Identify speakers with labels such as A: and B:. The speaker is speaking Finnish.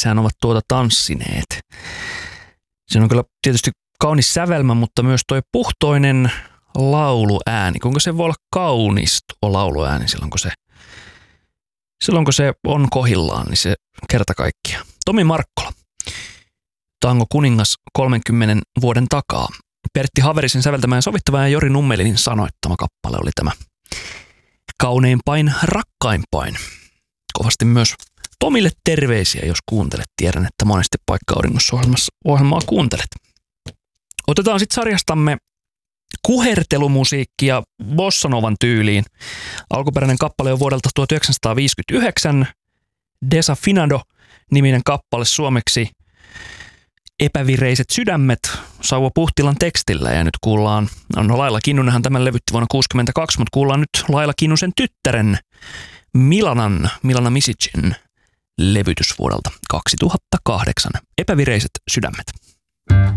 A: itsessään ovat tuota tanssineet. Se on kyllä tietysti kaunis sävelmä, mutta myös toi puhtoinen lauluääni. Kuinka se voi olla kaunis tuo lauluääni silloin, kun se on kohillaan, niin se kerta kaikkiaan. Tomi Markkola, Tango kuningas 30 vuoden takaa. Pertti Haverisen säveltämä ja sovittava ja Jori Nummelinin sanoittama kappale oli tämä Kauneimpain, rakkaimpain. Kovasti myös Tomille terveisiä, jos kuuntelet. Tiedän, että monesti Paikka-auringossa ohjelmaa kuuntelet. Otetaan sitten sarjastamme kuhertelumusiikkia bossanovan tyyliin. Alkuperäinen kappale on vuodelta 1959. Desafinado-niminen kappale suomeksi Epävireiset sydämet Sauva Puhtilan tekstillä. Ja nyt kuullaan, Laila Kinnunenhan tämän levytti vuonna 1962, mutta kuullaan nyt Laila Kinnusen tyttären Milana Misicin levytys vuodelta 2008. Epävireiset sydämet.